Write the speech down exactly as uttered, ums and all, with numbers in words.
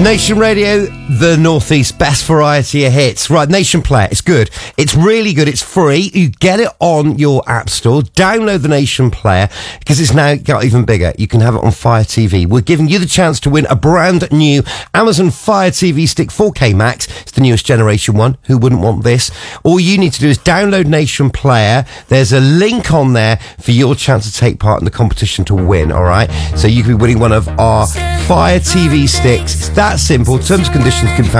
Nation Radio, the Northeast best variety of hits. Right, Nation Player, it's good. It's really good. It's free. You get it on your app store. Download the Nation Player because it's now got even bigger. You can have it on Fire T V. We're giving you the chance to win a brand new Amazon Fire T V Stick four K Max. It's the newest generation one. Who wouldn't want this? All you need to do is download Nation Player. There's a link on there for your chance to take part in the competition to win, all right? So you could be winning one of our Fire T V sticks. It's that simple. Terms and conditions can be found